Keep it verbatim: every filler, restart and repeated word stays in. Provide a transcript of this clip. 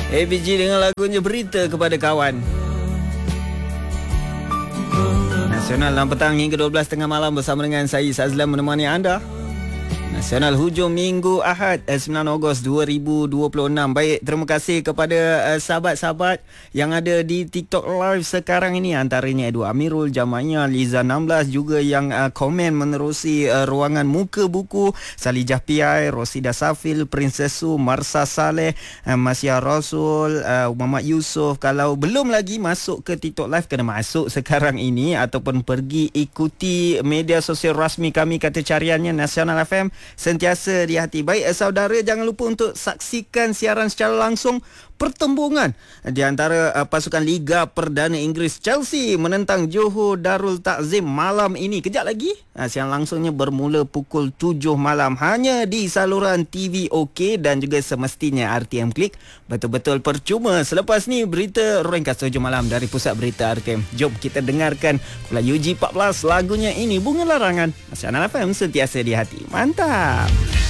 A B G dengan lagunya Berita Kepada Kawan. Nasional dalam petang hingga dua belas tiga puluh malam bersama dengan saya Sazlan menemani anda. Nasional hujung minggu Ahad sembilan Ogos dua ribu dua puluh enam. Baik, terima kasih kepada uh, sahabat-sahabat yang ada di TikTok Live sekarang ini. Antaranya Edu Amirul, Jamanya, Liza enam belas, juga yang uh, komen menerusi uh, ruangan muka buku, Salijah P I, Rosida Safil, Princess Su, Marsa Saleh, uh, Masya Rasul, uh, Muhammad Yusof. Kalau belum lagi masuk ke TikTok Live, kena masuk sekarang ini ataupun pergi ikuti media sosial rasmi kami, kata cariannya Nasional F M, sentiasa di hati. Baik saudara, jangan lupa untuk saksikan siaran secara langsung pertembungan di antara uh, pasukan Liga Perdana Inggeris. Chelsea menentang Johor Darul Takzim malam ini. Kejap lagi uh, siaran langsungnya bermula pukul tujuh malam hanya di saluran T V OK dan juga semestinya R T M Klik. Betul-betul percuma. Selepas ni berita ringkas tujuh malam dari Pusat Berita R T M. Jom kita dengarkan Kepulauan U G empat belas, lagunya ini Bunga Larangan. Nasional F M, sentiasa di hati. Mantap.